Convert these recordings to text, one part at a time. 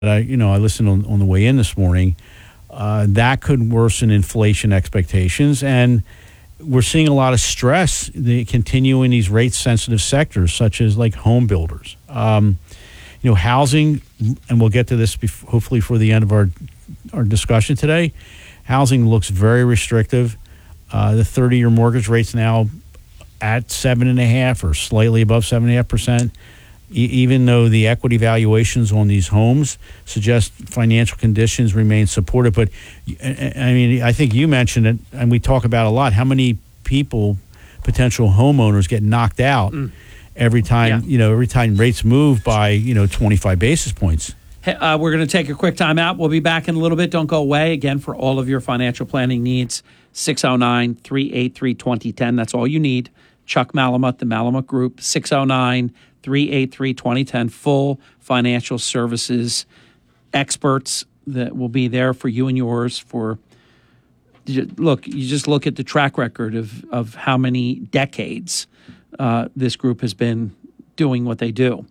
I listened on the way in this morning. That could worsen inflation expectations, and we're seeing a lot of stress continue in these rate-sensitive sectors, such as like home builders. Housing, and we'll get to this hopefully for the end of our discussion today. Housing looks very restrictive. The 30-year mortgage rate's now at 7.5% or slightly above 7.5%. Even though the equity valuations on these homes suggest financial conditions remain supportive. But, I think you mentioned it, and we talk about a lot, how many people, potential homeowners, get knocked out every time, every time rates move by, 25 basis points. Hey, we're going to take a quick time out. We'll be back in a little bit. Don't go away. Again, for all of your financial planning needs, 609-383-2010. That's all you need. Chuck Malamut, the Malamut Group, 609-383-2010. Full financial services experts that will be there for you and yours. You just look at the track record of how many decades this group has been doing what they do.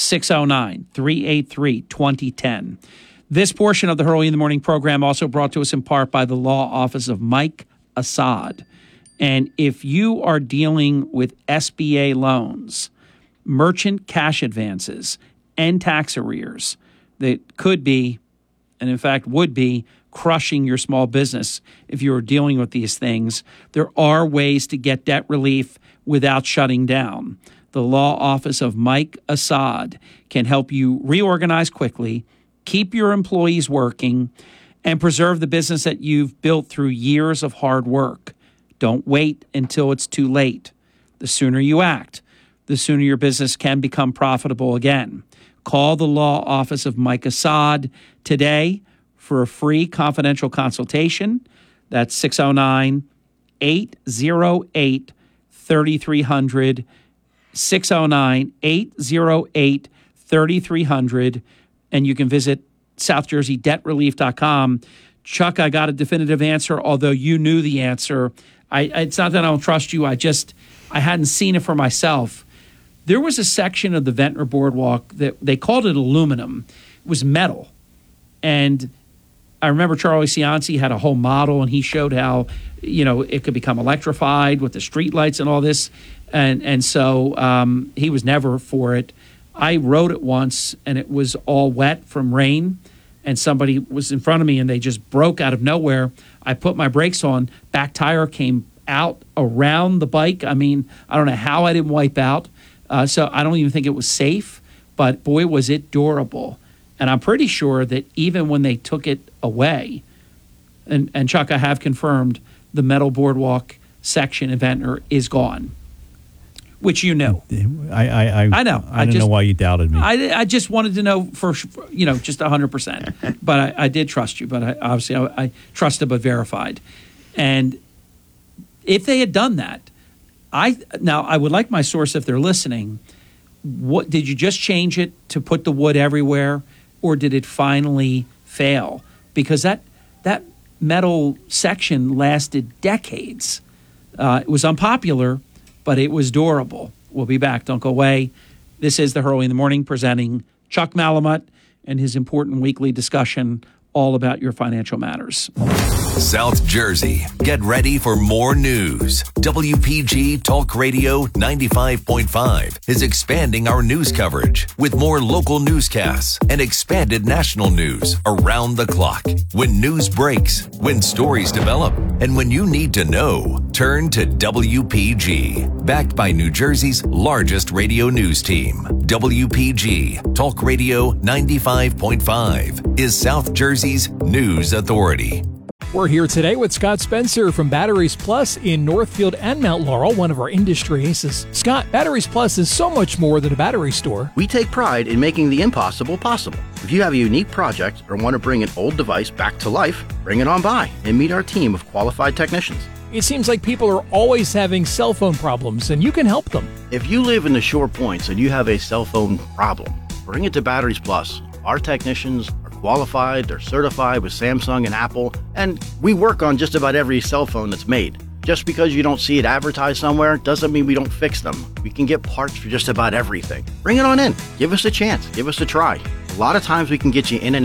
609-383-2010. This portion of the Hurley in the Morning program also brought to us in part by the law office of Mike Assad. And if you are dealing with SBA loans, merchant cash advances, and tax arrears that could be, and in fact would be, crushing your small business if you are dealing with these things, there are ways to get debt relief without shutting down. The law office of Mike Assad can help you reorganize quickly, keep your employees working, and preserve the business that you've built through years of hard work. Don't wait until it's too late. The sooner you act, the sooner your business can become profitable again. Call the law office of Mike Assad today for a free confidential consultation. That's 609-808-3300, 609-808-3300, and you can visit SouthJerseyDebtRelief.com. Chuck, I got a definitive answer, although you knew the answer. It's not that I don't trust you. I hadn't seen it for myself. There was a section of the Ventnor Boardwalk that they called it aluminum. It was metal. And I remember Charlie Cianci had a whole model, and he showed how, it could become electrified with the streetlights and all this. And so he was never for it. I rode it once, and it was all wet from rain, and somebody was in front of me, and they just broke out of nowhere. I put my brakes on. Back tire came out around the bike. I mean, I don't know how I didn't wipe out. So I don't even think it was safe, but boy, was it durable. And I'm pretty sure that even when they took it away, and Chuck, I have confirmed, the metal boardwalk section in Ventnor is gone, which you know. I know. I don't know why you doubted me. I just wanted to know for just 100%. But I did trust you. But I trusted but verified. And if they had done that, I would like my source, if they're listening, what did you just change it to put the wood everywhere, or did it finally fail? Because that metal section lasted decades. It was unpopular, but it was durable. We'll be back. Don't go away. This is the Hurley in the Morning, presenting Chuck Malamut and his important weekly discussion all about your financial matters. South Jersey, get ready for more news. WPG Talk Radio 95.5 is expanding our news coverage with more local newscasts and expanded national news around the clock. When news breaks, when stories develop, and when you need to know, turn to WPG. Backed by New Jersey's largest radio news team. WPG Talk Radio 95.5 is South Jersey's news authority. We're here today with Scott Spencer from Batteries Plus in Northfield and Mount Laurel, one of our industry aces. Scott, Batteries Plus is so much more than a battery store. We take pride in making the impossible possible. If you have a unique project or want to bring an old device back to life, bring it on by and meet our team of qualified technicians. It seems like people are always having cell phone problems, and you can help them. If you live in the Shore Points and you have a cell phone problem, bring it to Batteries Plus. Our technicians are qualified, they're certified with Samsung and Apple, and we work on just about every cell phone that's made. Just because you don't see it advertised somewhere doesn't mean we don't fix them. We can get parts for just about everything. Bring it on in. Give us a chance. Give us a try. A lot of times we can get you in and